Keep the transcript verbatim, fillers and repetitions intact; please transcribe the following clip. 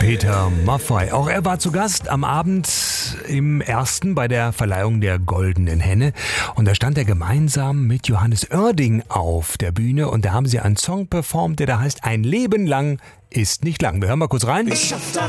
Peter Maffay. Auch er war zu Gast am Abend im ersten bei der Verleihung der Goldenen Henne. Und da stand er gemeinsam mit Johannes Oerding auf der Bühne. Und da haben sie einen Song performt, der da heißt Ein Leben lang ist nicht lang. Wir hören mal kurz rein.